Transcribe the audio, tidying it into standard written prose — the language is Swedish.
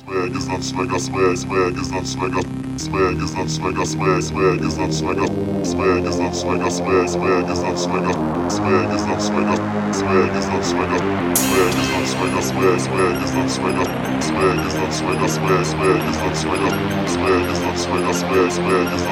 Swag is not swagger, swag is not swagger, swag is not swagger, swag is not swagger, swag is not swagger, swag is not swagger, swag is not swagger, swag is not swagger, swag is not swagger, swag is not swagger, swag is not swagger, swag is not swagger, swag is not swagger, swag is not